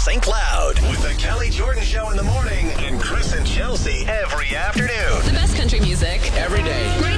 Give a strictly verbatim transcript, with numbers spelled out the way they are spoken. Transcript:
Saint Cloud with the Kelly Jordan Show in the morning and Chris and Chelsea every afternoon. The best country music every day.